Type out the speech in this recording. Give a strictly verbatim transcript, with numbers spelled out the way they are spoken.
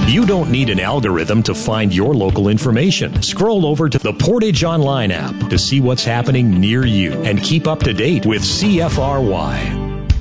You don't need an algorithm to find your local information. Scroll over to the Portage Online app to see what's happening near you and keep up to date with C F R Y.